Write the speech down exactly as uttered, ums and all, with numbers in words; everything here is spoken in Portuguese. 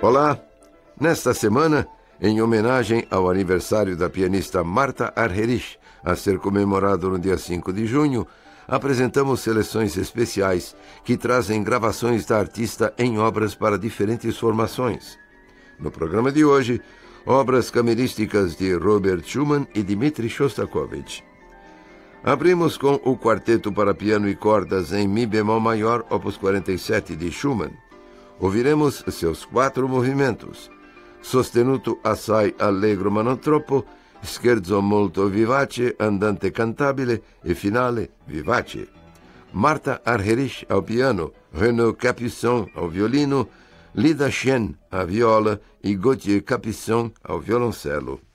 Olá! Nesta semana, em homenagem ao aniversário da pianista Marta Argerich, a ser comemorado no dia cinco de junho, apresentamos seleções especiais que trazem gravações da artista em obras para diferentes formações. No programa de hoje, obras camerísticas de Robert Schumann e Dmitri Shostakovich. Abrimos com o Quarteto para Piano e Cordas em Mi bemol maior, opus quarenta e sete, de Schumann. Ouviremos seus quatro movimentos: Sostenuto assai allegro ma non troppo, Scherzo molto vivace, Andante cantabile e Finale vivace. Marta Argerich ao piano, Renaud Capuçon ao violino, Lida Chen à viola e Gauthier Capuçon ao violoncelo.